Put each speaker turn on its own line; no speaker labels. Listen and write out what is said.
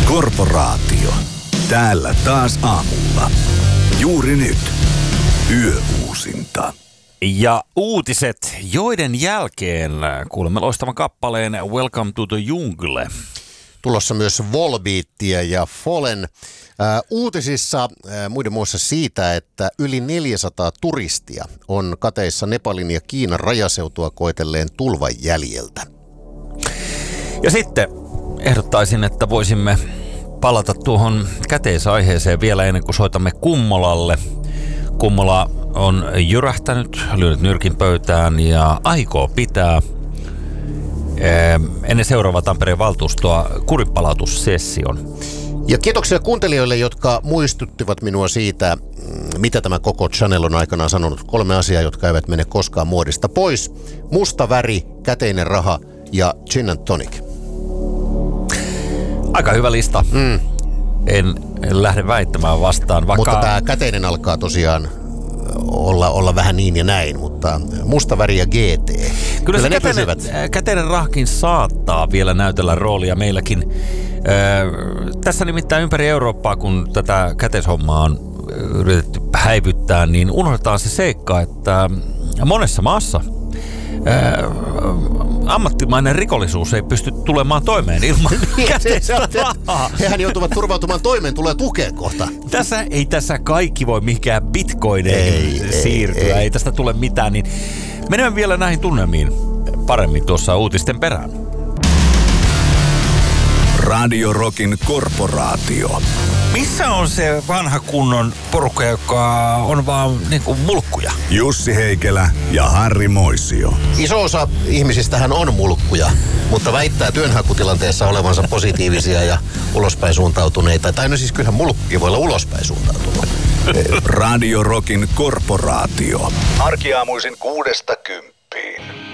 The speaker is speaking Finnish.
Korporaatio. Täällä taas aamulla. Juuri nyt. Yöuusinta.
Ja uutiset, joiden jälkeen kuulemme loistavan kappaleen Welcome to the Jungle.
Tulossa myös Volbeatia ja Fallen. Uutisissa muiden muassa siitä, että yli 400 turistia on kateissa Nepalin ja Kiinan rajaseutua koetelleen tulvan jäljiltä.
Ja sitten ehdottaisin, että voisimme palata tuohon käteisaiheeseen vielä ennen kuin soitamme Kummolalle. Kummola on jyrähtänyt, lyönyt nyrkin pöytään ja aikoo pitää ennen seuraavaa Tampereen valtuustoa kurinpalautussession.
Ja kiitoksia kuuntelijoille, jotka muistuttivat minua siitä, mitä tämä koko channel on aikanaan sanonut. 3 asiaa, jotka eivät mene koskaan muodista pois. Musta väri, käteinen raha ja gin and tonic.
Aika hyvä lista. En lähde väittämään vastaan.
Mutta tämä käteinen alkaa tosiaan olla vähän niin ja näin, mutta musta väri ja GT.
Kyllä se käteinen rahkin saattaa vielä näytellä roolia meilläkin. Tässä nimittäin ympäri Eurooppaa, kun tätä käteishommaa on yritetty häivyttää, niin unohdetaan se seikka, että monessa maassa ammattimainen rikollisuus ei pysty tulemaan toimeen ilman käteistä rahaa.
Hehän joutuvat turvautumaan toimeentuloon tukeen kohta.
Tässä kaikki voi mihinkään bitcoineihin siirtyä. Ei tästä tule mitään, niin menemme vielä näihin tunnelmiin paremmin tuossa uutisten perään.
Radio Rockin Korporaatio.
Missä on se vanha kunnon porukka, joka on vaan niinku mulkkuja?
Jussi Heikelä ja Harri Moisio.
Iso osa ihmisistähän on mulkkuja, mutta väittää työnhakutilanteessa olevansa positiivisia ja ulospäin suuntautuneita. Tai no siis kyllähän mulkkukin voi olla ulospäin suuntautunut.
Radio Rockin Korporaatio. Arkiaamuisin 6–10.